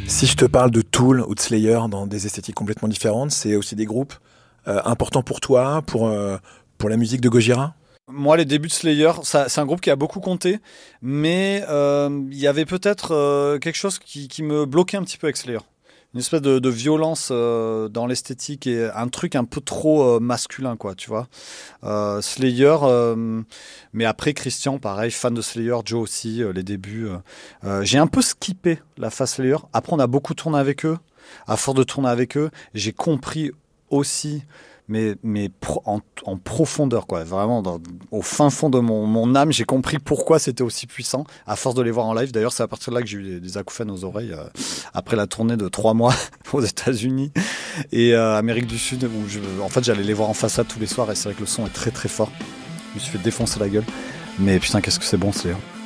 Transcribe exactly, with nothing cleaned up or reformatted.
Si je te parle de Tool ou de Slayer dans des esthétiques complètement différentes, c'est aussi des groupes euh, importants pour toi, pour, euh, pour la musique de Gojira ? Moi, les débuts de Slayer, ça, c'est un groupe qui a beaucoup compté, mais euh, il y avait peut-être euh, quelque chose qui, qui me bloquait un petit peu avec Slayer. Une espèce de, de violence euh, dans l'esthétique et un truc un peu trop euh, masculin, quoi, tu vois. Euh, Slayer, euh, mais après Christian, pareil, fan de Slayer, Joe aussi, euh, les débuts. Euh, euh, j'ai un peu skippé la phase Slayer. Après, on a beaucoup tourné avec eux. À force de tourner avec eux, j'ai compris aussi, mais, mais pro, en, en profondeur, quoi. Vraiment, dans, au fin fond de mon, mon âme, j'ai compris pourquoi c'était aussi puissant, à force de les voir en live. D'ailleurs, c'est à partir de là que j'ai eu des, des acouphènes aux oreilles, euh, après la tournée de trois mois aux États-Unis et euh, Amérique du Sud, où je, en fait, j'allais les voir en façade tous les soirs, et c'est vrai que le son est très très fort. Je me suis fait défoncer la gueule. Mais putain, qu'est-ce que c'est bon, Slayer.